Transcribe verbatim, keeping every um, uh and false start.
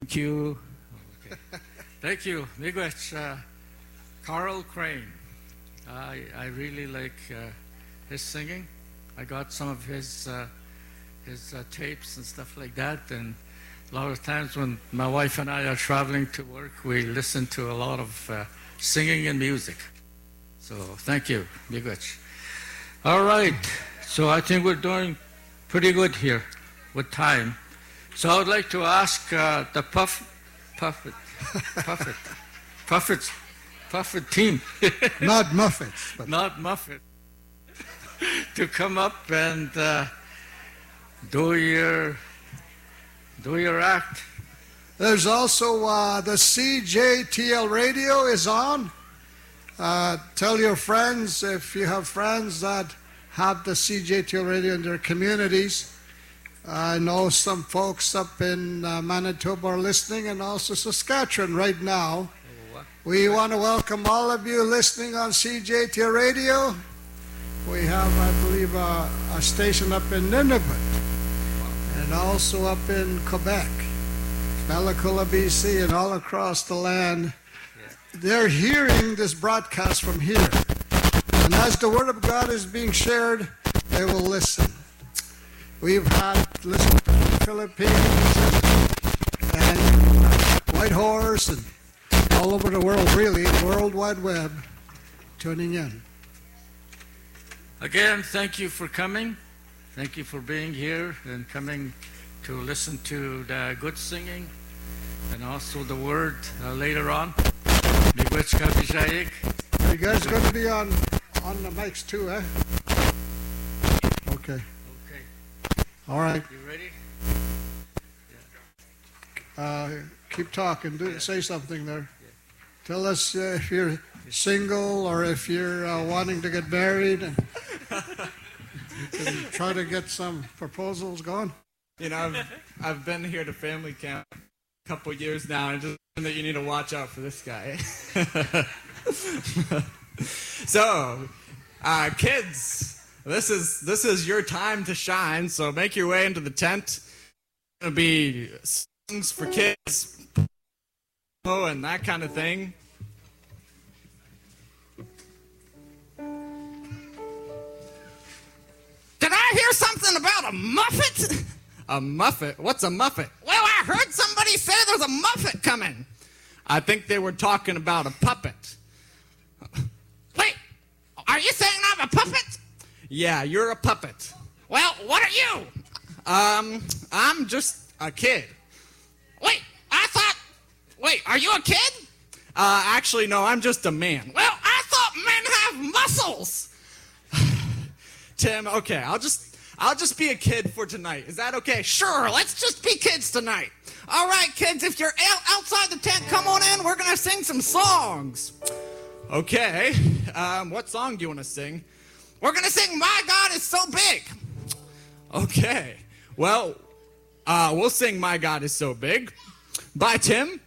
Thank you. Okay. Thank you. Miigwech, uh, Carl Crane. I, I really like uh, his singing. I got some of his uh, his uh, tapes and stuff like that, and a lot of times when my wife and I are traveling to work, we listen to a lot of uh, singing and music. So thank you, Miigwech. All right, so I think we're doing pretty good here with time. So I would like to ask uh, the Puff, Puffet, Puffet, Puffet, Puffet team, not Muffets, but not Muffet, to come up and uh, do your do your act. There's also uh, the C J T L radio is on. Uh, tell your friends, if you have friends that have the C J T L radio in their communities. I know some folks up in uh, Manitoba are listening, and also Saskatchewan right now. We want to welcome all of you listening on C J T L radio. We have, I believe, a, a station up in Nunavut, and also up in Quebec, Bellacula, B C, and all across the land. They're hearing this broadcast from here. And as the Word of God is being shared, they will listen. We've had listened from the Philippines and, and Whitehorse and all over the world, really, the World Wide Web, tuning in. Again, thank you for coming. Thank you for being here and coming to listen to the good singing and also the word uh, later on. Miigwech Kabijayik. You guys are going to be on, on the mics too, eh? Okay. Okay. All right. You ready? Uh, keep talking. Do, say something there. Tell us uh, if you're single or if you're uh, wanting to get married, and try to get some proposals going. You know, I've, I've been here to family camp a couple years now, and just that you need to watch out for this guy. So, uh, kids, this is this is your time to shine. So make your way into the tent. It's gonna be songs for kids, and that kind of thing. Did I hear something about a muffet? A muffet? What's a muffet? Well, I heard somebody say there's a muffet coming. I think they were talking about a puppet. Wait, are you saying I'm a puppet? Yeah, you're a puppet. Well, what are you? Um, I'm just a kid. Wait, I thought... Wait, are you a kid? Uh, actually, no, I'm just a man. Well, I thought men have muscles. Tim, okay, I'll just I'll just be a kid for tonight. Is that okay? Sure, let's just be kids tonight. All right, kids, if you're out- outside the tent, come on in. We're going to sing some songs. Okay, um, what song do you want to sing? We're going to sing My God Is So Big. Okay, well, uh, we'll sing My God Is So Big by Tim.